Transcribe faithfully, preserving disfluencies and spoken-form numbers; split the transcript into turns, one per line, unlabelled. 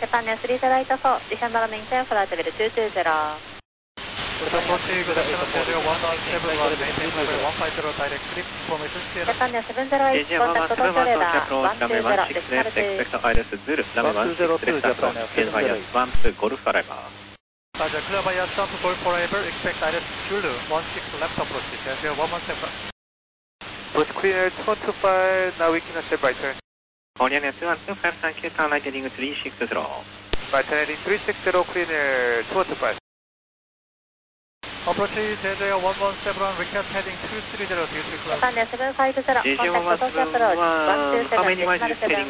Japan Air three zero eight four, descend on maintain flight level two two zero.
With approaching the zero one one seven one, maintain level one five zero direct clip, information Sierra.
Japan Air seven zero eight, contact Tokyo radar one two zero, decimal two.
Expect iris zero, runway one six left approach, clear via swamp Golf forever.
Roger, clear via swamp Golf forever, expect iris Zulu one six left approach, zero one one seven.
Both clear two one two five, now we can accept right turn.
Korean Air two one two five, thank you, turn right heading three six zero.
Right turn heading three six zero, clear Air two one two five.
Approach zero one one seven one, request heading two three zero, due to close.
Japan Air seven five zero,
J J
contact
one one
Tokyo
seven
approach
one,
one two
how
seven,
many miles
decimal
is heading